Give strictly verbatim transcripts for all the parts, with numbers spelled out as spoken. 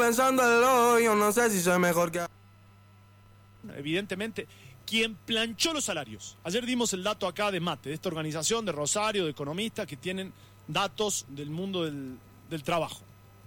Pensándolo, yo no sé si soy mejor que... Evidentemente, quien planchó los salarios. Ayer dimos el dato acá de Mate, de esta organización de Rosario, de economistas que tienen datos del mundo del, del trabajo.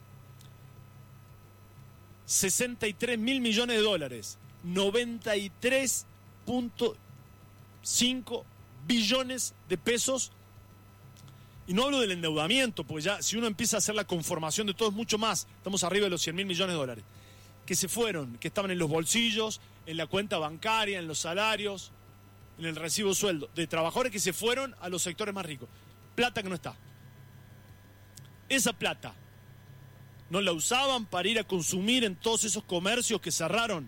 sesenta y tres mil millones de dólares, noventa y tres punto cinco billones de pesos. Y no hablo del endeudamiento, porque ya si uno empieza a hacer la conformación de todo es mucho más. Estamos arriba de los cien mil millones de dólares. Que se fueron, que estaban en los bolsillos, en la cuenta bancaria, en los salarios, en el recibo sueldo. De trabajadores que se fueron a los sectores más ricos. Plata que no está. Esa plata no la usaban para ir a consumir en todos esos comercios que cerraron.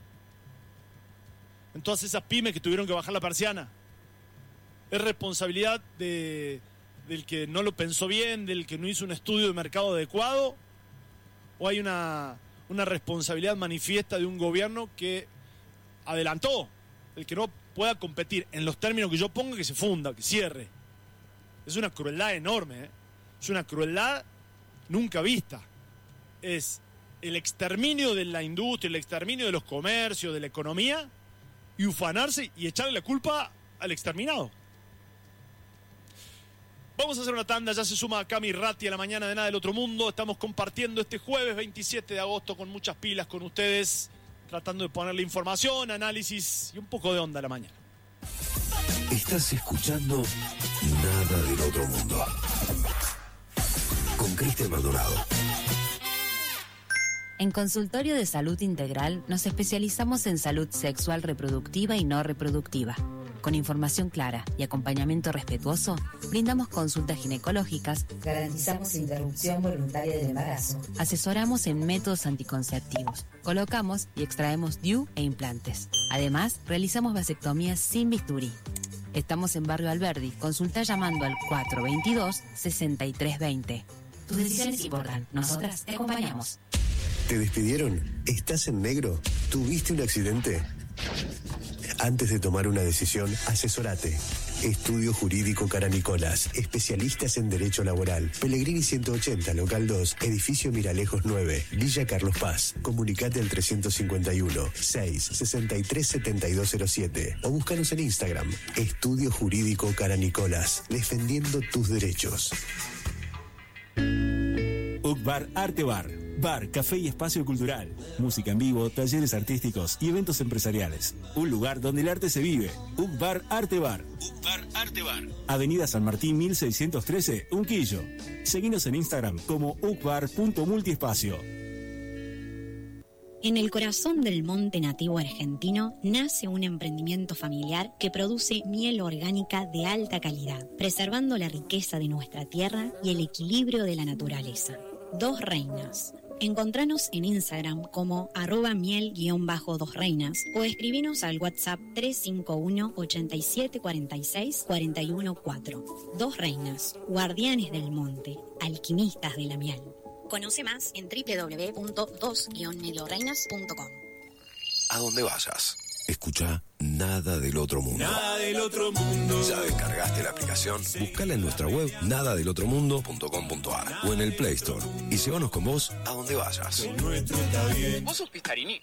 En todas esas pymes que tuvieron que bajar la persiana. Es responsabilidad de... del que no lo pensó bien, del que no hizo un estudio de mercado adecuado, o hay una, una responsabilidad manifiesta de un gobierno que adelantó, el que no pueda competir en los términos que yo pongo, que se funda, que cierre. Es una crueldad enorme, ¿eh? Es una crueldad nunca vista. Es el exterminio de la industria, el exterminio de los comercios, de la economía, y ufanarse y echarle la culpa al exterminado. Vamos a hacer una tanda, ya se suma Cami Ratti a la mañana de Nada del Otro Mundo. Estamos compartiendo este jueves veintisiete de agosto con muchas pilas con ustedes, tratando de ponerle información, análisis y un poco de onda a la mañana. Estás escuchando Nada del Otro Mundo con Cristian Maldonado. En Consultorio de Salud Integral nos especializamos en salud sexual reproductiva y no reproductiva. Con información clara y acompañamiento respetuoso, brindamos consultas ginecológicas, garantizamos interrupción voluntaria del embarazo, asesoramos en métodos anticonceptivos, colocamos y extraemos D I U e implantes. Además, realizamos vasectomías sin bisturí. Estamos en Barrio Alberdi. Consulta llamando al cuatro veintidós, sesenta y tres veinte. Tus decisiones importan. Nosotras te acompañamos. ¿Te despidieron? ¿Estás en negro? ¿Tuviste un accidente? Antes de tomar una decisión, asesórate. Estudio Jurídico Caranicolas, especialistas en Derecho Laboral. Pellegrini ciento ochenta, Local dos, Edificio Miralejos nueve, Villa Carlos Paz. Comunicate al trescientos cincuenta y uno, seis, sesenta y tres, setenta y dos cero siete o búscanos en Instagram. Estudio Jurídico Caranicolas, defendiendo tus derechos. U C Bar Arte Bar. Bar, café y espacio cultural. Música en vivo, talleres artísticos y eventos empresariales. Un lugar donde el arte se vive. U C Bar Arte Bar. U C Bar Arte Bar. Avenida San Martín mil seiscientos trece, Unquillo. Seguinos en Instagram como u c bar punto multiespacio. En el corazón del monte nativo argentino nace un emprendimiento familiar que produce miel orgánica de alta calidad, preservando la riqueza de nuestra tierra y el equilibrio de la naturaleza. Dos Reinas. Encontranos en Instagram como arroba miel guión bajo dos reinas o escribinos al WhatsApp tres cinco uno, ochenta y siete cuarenta y seis, cuarenta y uno cuatro. Dos Reinas, guardianes del monte, alquimistas de la miel. Conoce más en doble u doble u doble u punto dos guion reinas punto com. A donde vayas, escucha Nada del Otro Mundo. Nada del Otro Mundo. ¿Ya descargaste la aplicación? Búscala en nuestra web nada del otro mundo punto com punto a r o en el Play Store y llévanos con vos a donde vayas. El nuestro está bien. ¿Vos sos Pistarini?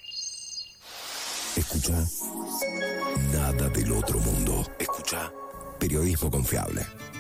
Escucha Nada del Otro Mundo. Escucha periodismo confiable.